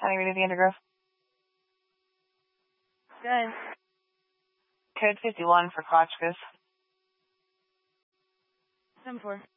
Honey Reed of the Undergrove. Good. Code 51 for Crotchkus. 7-4.